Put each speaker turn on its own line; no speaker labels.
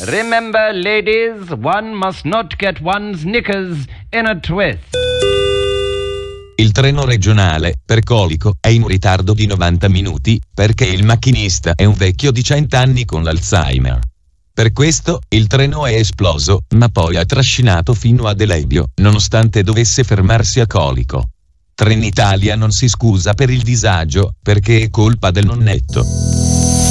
Remember, ladies, one must not get one's knickers in a twist.
Il treno regionale, per Colico, è in ritardo di 90 minuti, perché il macchinista è un vecchio di 100 anni con l'Alzheimer. Per questo, il treno è esploso, ma poi ha trascinato fino a Delebbio, nonostante dovesse fermarsi a Colico. Trenitalia non si scusa per il disagio, perché è colpa del nonnetto.